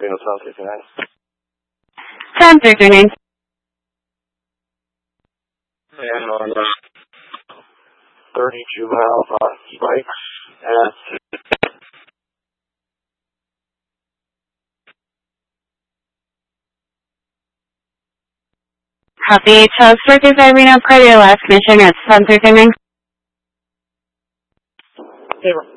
Reno 739. 739. And on 30 juvenile spikes at Copy. Charles 45 Reno, part of your last mission at 739. Hey,